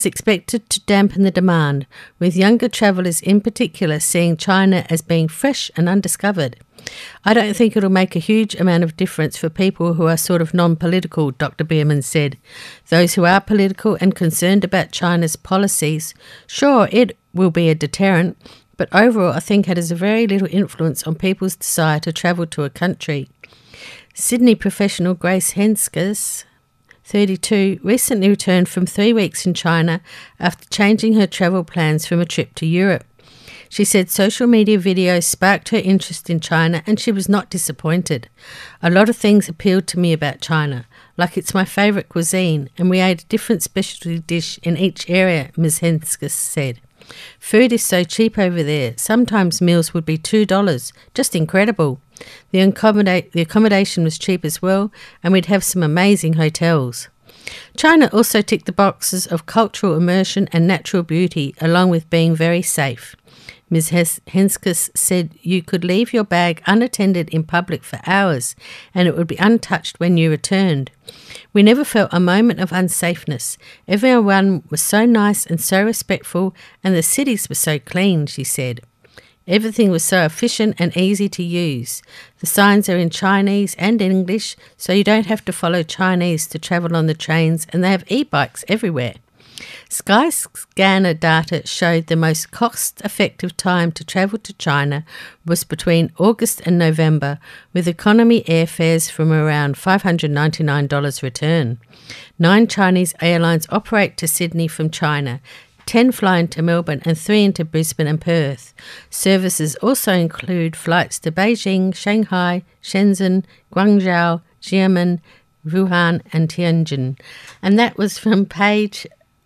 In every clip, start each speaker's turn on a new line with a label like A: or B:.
A: expected to dampen the demand, with younger travellers in particular seeing China as being fresh and undiscovered. I don't think it'll make a huge amount of difference for people who are sort of non-political, Dr. Bierman said. Those who are political and concerned about China's policies, sure, it will be a deterrent, but overall I think it has a very little influence on people's desire to travel to a country. Sydney professional Grace Henskes, 32, recently returned from 3 weeks in China after changing her travel plans from a trip to Europe. She said social media videos sparked her interest in China and she was not disappointed. A lot of things appealed to me about China, like it's my favourite cuisine, and we ate a different specialty dish in each area, Ms. Henskes said. Food is so cheap over there. Sometimes meals would be $2. Just incredible. The accommodation was cheap as well, and we'd have some amazing hotels. China also ticked the boxes of cultural immersion and natural beauty, along with being very safe. Ms. Henskes said you could leave your bag unattended in public for hours, and it would be untouched when you returned. We never felt a moment of unsafeness. Everyone was so nice and so respectful, and the cities were so clean, she said. Everything was so efficient and easy to use. The signs are in Chinese and English, so you don't have to follow Chinese to travel on the trains, and they have e-bikes everywhere. Skyscanner data showed the most cost-effective time to travel to China was between August and November, with economy airfares from around $599 return. 9 Chinese airlines operate to Sydney from China, 10 fly into Melbourne and 3 into Brisbane and Perth. Services also include flights to Beijing, Shanghai, Shenzhen, Guangzhou, Xiamen, Wuhan and Tianjin. And that was from page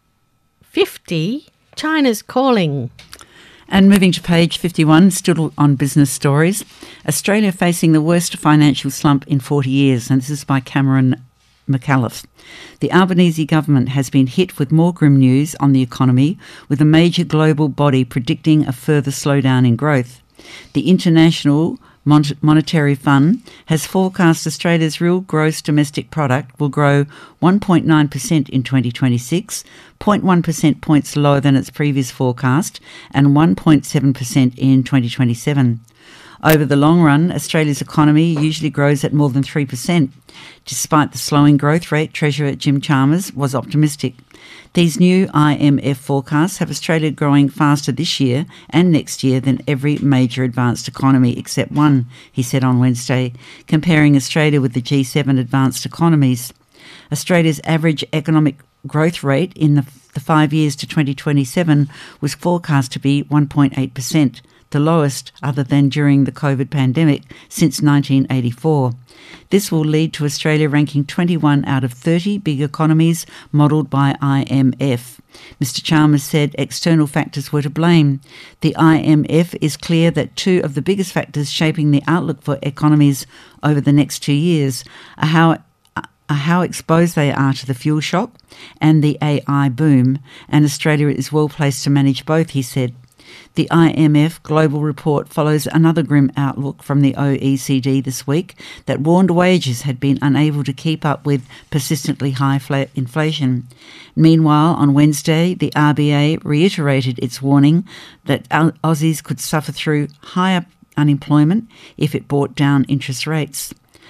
A: 50, China's Calling.
B: And moving to page 51, still on business stories, Australia facing the worst financial slump in 40 years, and this is by Cameron McAuliffe. The Albanese government has been hit with more grim news on the economy, with a major global body predicting a further slowdown in growth. The International Monetary Fund has forecast Australia's real gross domestic product will grow 1.9% in 2026, 0.1% points lower than its previous forecast, and 1.7% in 2027. Over the long run, Australia's economy usually grows at more than 3%. Despite the slowing growth rate, Treasurer Jim Chalmers was optimistic. These new IMF forecasts have Australia growing faster this year and next year than every major advanced economy except one, he said on Wednesday, comparing Australia with the G7 advanced economies. Australia's average economic growth rate in the 5 years to 2027 was forecast to be 1.8%. The lowest other than during the COVID pandemic since 1984. This will lead to Australia ranking 21 out of 30 big economies modelled by IMF. Mr. Chalmers said external factors were to blame. The IMF is clear that 2 of the biggest factors shaping the outlook for economies over the next 2 years are how exposed they are to the fuel shock and the AI boom, and Australia is well placed to manage both, he said. The IMF global report follows another grim outlook from the OECD this week that warned wages had been unable to keep up with persistently high inflation. Meanwhile, on Wednesday, the RBA reiterated its warning that Aussies could suffer through higher unemployment if it brought down interest rates.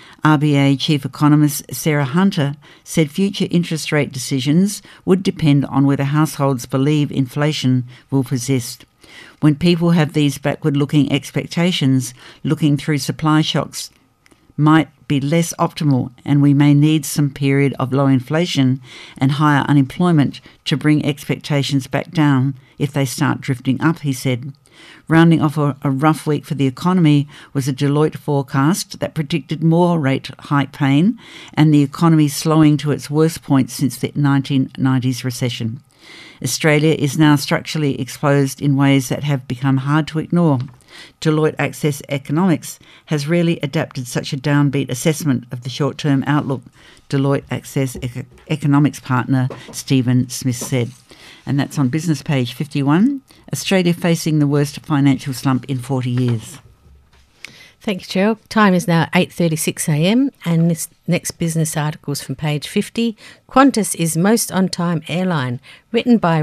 B: RBA Chief Economist Sarah Hunter said future interest rate decisions would depend on whether households believe inflation will persist. When people have these backward-looking expectations, looking through supply shocks might be less optimal, and we may need some period of low inflation and higher unemployment to bring expectations back down if they start drifting up, he said. Rounding off a rough week for the economy was a Deloitte forecast that predicted more rate hike pain and the economy slowing to its worst point since the 1990s recession. Australia is now structurally exposed in ways that have become hard to ignore. Deloitte Access Economics has rarely adapted such a downbeat assessment of the short-term outlook, Deloitte Access Economics partner Stephen Smith said. And that's on business page 51. Australia facing the worst financial slump in 40 years.
A: Thank you, Cheryl. Time is now 8:36 a.m. and this next business article is from page 50. Qantas is most on-time airline, written by